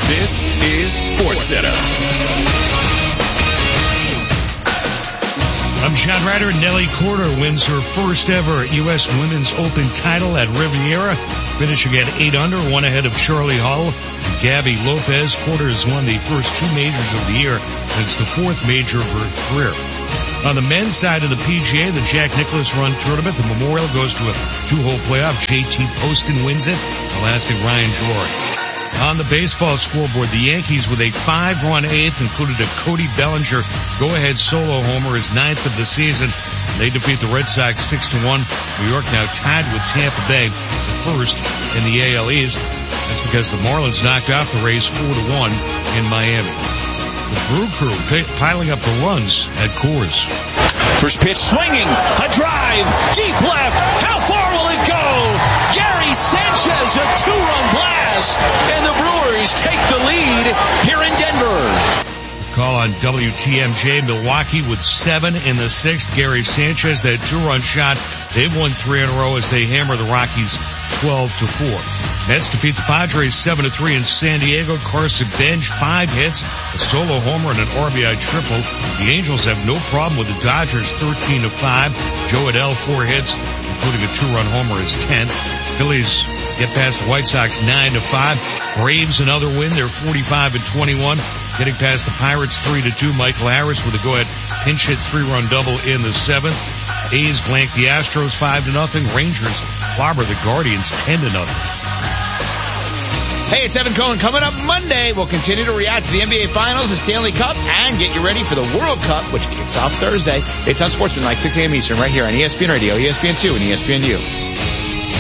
This is SportsCenter. I'm John Ryder. Nelly Korda wins her first ever U.S. Women's Open title at Riviera, finishing at 8 under, one ahead of Charlie Hull and Gabby Lopez. Korda has won the first two majors of the year, and it's the fourth major of her career. On the men's side of the PGA, the Jack Nicklaus Run Tournament, the Memorial goes to a two-hole playoff. JT Poston wins it, outlasting Ryan George. On the baseball scoreboard, the Yankees with a 5-run eighth included a Cody Bellinger go-ahead solo homer, his ninth of the season. They defeat the Red Sox 6-1. New York now tied with Tampa Bay, the first in the AL East. That's because the Marlins knocked off the Rays 4-1 in Miami. The Brew Crew piling up the runs at Coors. First pitch swinging, a drive, deep left, how far will it go? Gary Sanchez, a two-run blast, and the Brewers take the lead here in Denver. Call on WTMJ. Milwaukee with 7 in the 6th. Gary Sanchez, that two-run shot. They've won 3 in a row as they hammer the Rockies 12-4. Mets defeat the Padres 7-3 in San Diego. Carson Bench, 5 hits, a solo homer, and an RBI triple. The Angels have no problem with the Dodgers 13-5. Joe Adell, 4 hits, including a 2-run homer, his 10th. Phillies get past the White Sox 9-5. Braves another win. They're 45-21. Getting past the Pirates 3-2. Michael Harris with a go-ahead pinch hit 3-run double in the 7th. A's blank the Astros 5-0. Rangers clobber the Guardians 10-0. Hey, it's Evan Cohen. Coming up Monday, we'll continue to react to the NBA Finals, the Stanley Cup, and get you ready for the World Cup, which kicks off Thursday. It's on Sportsman, like 6 a.m. Eastern, right here on ESPN Radio, ESPN2, and ESPNU.